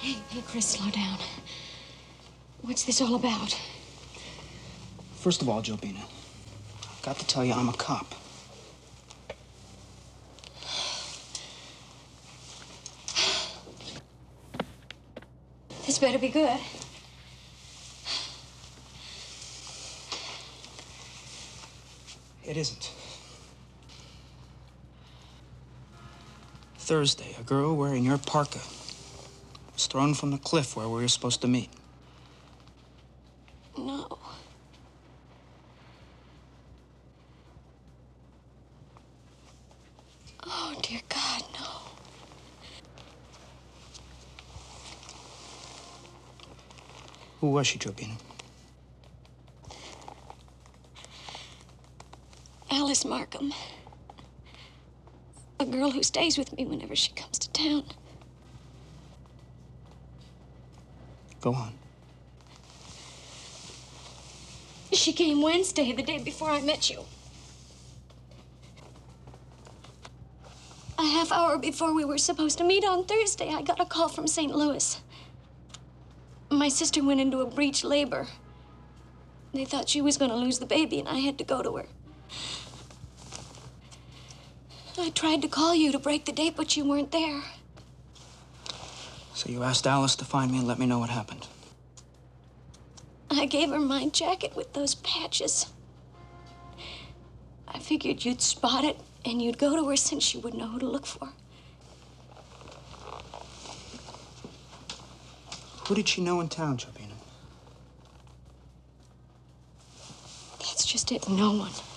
Hey, Chris, slow down. What's this all about? First of all, Jobina, I've got to tell you I'm a cop. This better be good. It isn't. Thursday, a girl wearing your parka was thrown from the cliff where we were supposed to meet. No. Oh, dear God, no. Who was she, Jobina? Alice Markham. A girl who stays with me whenever she comes to town. Go on. She came Wednesday, the day before I met you. A half hour before we were supposed to meet on Thursday, I got a call from St. Louis. My sister went into a breech labor. They thought she was going to lose the baby, and I had to go to her. I tried to call you to break the date, but you weren't there. So you asked Alice to find me and let me know what happened. I gave her my jacket with those patches. I figured you'd spot it, and you'd go to her since you would know who to look for. Who did she know in town, Jobina? That's just it, no one.